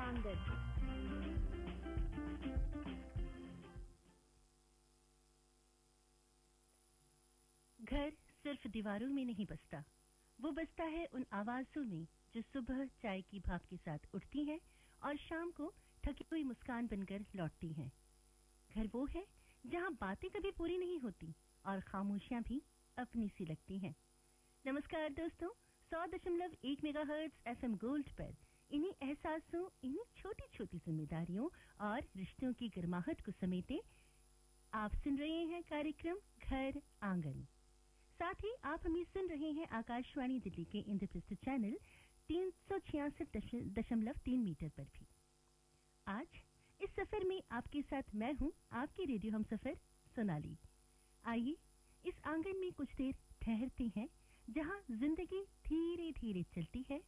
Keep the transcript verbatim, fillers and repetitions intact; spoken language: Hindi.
आंगन। घर सिर्फ दीवारों में नहीं बसता, वो बसता है उन आवाजों में जो सुबह चाय की भाप के साथ उठती हैं और शाम को थकी हुई मुस्कान बनकर लौटती हैं। घर वो है जहां बातें कभी पूरी नहीं होती और खामोशियां भी अपनी सी लगती हैं। नमस्कार दोस्तों, सौ दशमलव एक मेगाहर्ट्ज एफएम गोल्ड पर इन्हीं एहसासों, इन्हीं छोटी छोटी जिम्मेदारियों और रिश्तों की गर्माहट को समेटे आप सुन रहे हैं कार्यक्रम घर आंगन। साथ ही आप हमें सुन रहे हैं आकाशवाणी दिल्ली के इंद्रप्रस्थ चैनल तीन सौ छियासठ दशमलव तीन मीटर पर भी। आज इस सफर में आपके साथ मैं हूं आपकी रेडियो हम सफर सोनाली। आइए इस आंगन में कुछ देर ठहरते हैं जहां जिंदगी धीरे धीरे चलती है